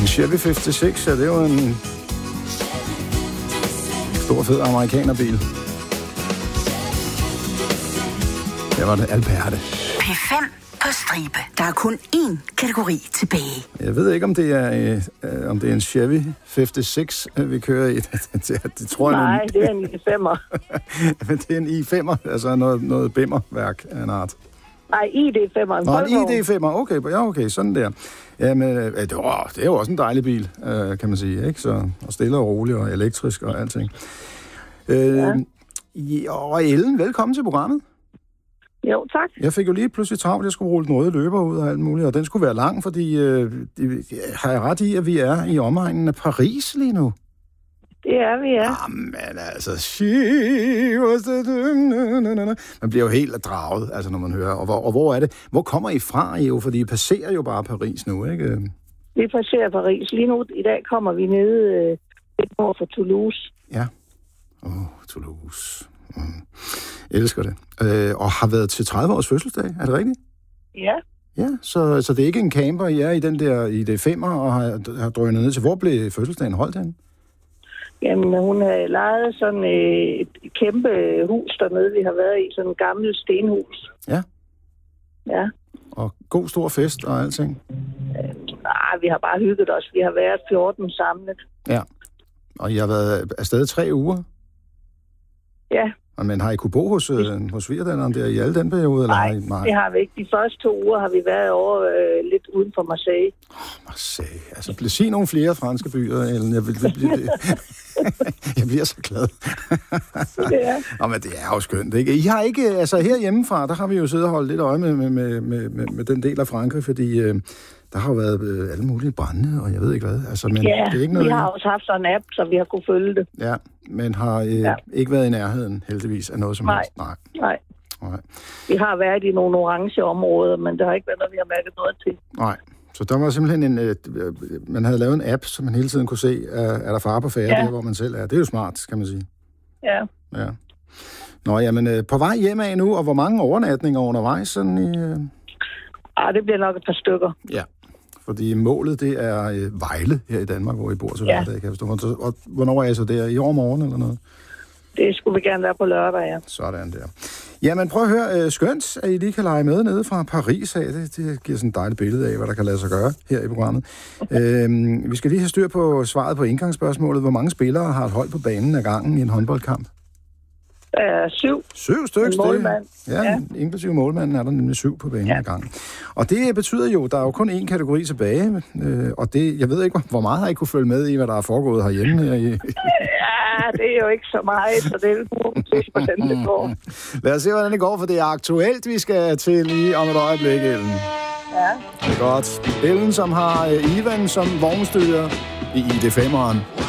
En Chevy 56, ja, det er jo en stor, fed amerikanerbil. Der var det Alperte. P5 på stribe. Der er kun én kategori tilbage. Jeg ved ikke, om det er en Chevy 56, vi kører i. Det tror jeg. Nej, det er en i5'er. Men det er en i5'er, altså noget bimmerværk af en art. Nej, ID5'er. Nå, en ID5'er, okay, sådan der. Jamen, det er jo også en dejlig bil, kan man sige, ikke? Så, og stille og rolig og elektrisk og alting. Og Ellen, velkommen til programmet. Jo, tak. Jeg fik jo lige pludselig travlt, jeg skulle rulle den røde løber ud og alt muligt, og den skulle være lang, fordi har jeg ret i, at vi er i omegnen af Paris lige nu? Det er vi, ja. Jamen altså, man bliver jo helt draget, altså når man hører. Og hvor er det? Hvor kommer I fra, jo? Fordi I passerer jo bare Paris nu, ikke? Vi passerer Paris. Lige nu, i dag kommer vi ned lidt over for Toulouse. Ja. Toulouse. Elsker det. Og har været til 30 års fødselsdag, er det rigtigt? Ja. Ja, så det er ikke en camper, I er i den der i det 5'er og har drønet ned til. Hvor blev fødselsdagen holdt henne? Jamen, hun har lejet sådan et kæmpe hus dernede, vi har været i. Sådan et gammelt stenhus. Ja. Ja. Og god stor fest og alting? Nej, vi har bare hygget os. Vi har været 14 samlet. Ja. Og I har været afsted 3 uger? Ja. Men har I kunne bo hos svigerdatteren der i alle den periode? Eller Nej, har I, det har vi ikke. De første 2 uger har vi været over lidt uden for Marseille. Marseille. Altså, sig nogle flere franske byer, Ellen. Jeg bliver så glad. Ja. Men det er jo skønt, ikke? I har ikke, altså herhjemmefra, der har vi jo siddet og holdt lidt øje med den del af Frankrig, fordi der har jo været alle mulige brande, og jeg ved ikke hvad. Altså, men ja, det er ikke noget, vi har også haft sådan en app, så vi har kunne følge det. Ja, men har ikke været i nærheden, heldigvis, af noget som helst. Nej. Vi har været i nogle orange områder, men der har ikke været noget, vi har mærket noget til. Nej. Så der var simpelthen man havde lavet en app, så man hele tiden kunne se, er der fare på færre der, hvor man selv er. Det er jo smart, kan man sige. Ja. Nå, jamen, på vej hjem af nu, og hvor mange overnatninger undervejs? Sådan i, det bliver nok et par stykker. Ja, fordi målet, det er Vejle her i Danmark, hvor I bor til hverdag, kan jeg forstå. Og hvornår er I så der? I overmorgen eller noget? Det skulle vi gerne være på lørdag, ja. Sådan der. Jamen, prøv at høre. Skønt, at I lige kan lege med nede fra Paris af. Det giver sådan et dejligt billede af, hvad der kan lade sig gøre her i programmet. Vi skal lige have styr på svaret på indgangsspørgsmålet. Hvor mange spillere har et hold på banen ad gangen i en håndboldkamp? 7. 7 stykker? Målmand. Ja, inklusive målmanden er der nemlig 7 på banen ad gangen. Og det betyder jo, at der er jo kun én kategori tilbage. Og det, jeg ved ikke, hvor meget har I kunne følge med i, hvad der er foregået herhjemme her i... Ja, det er jo ikke så meget, så det er jo hvordan det går. Lad os se, hvordan det går, for det er aktuelt, vi skal til lige om et øjeblik, Ellen. Ja. Det er godt. Ellen, som har Ivan som vognstyrer i ID5'eren.